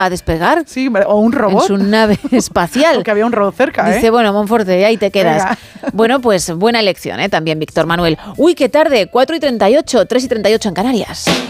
a despegar. Sí, o un robot. En su nave espacial. Porque había un robot cerca, Dice, bueno, Monforte, ahí te quedas. Venga. Bueno, pues buena elección, también, Víctor Manuel. Uy, qué tarde, 4:38, 3:38 en Canarias.